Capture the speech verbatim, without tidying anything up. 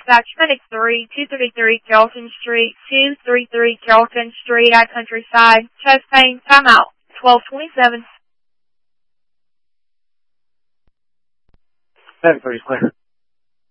dispatch FedEx three, two thirty-three Carrollton Street, two thirty-three Carrollton Street at Countryside, chest pain, timeout, twelve twenty-seven. seven three, clear.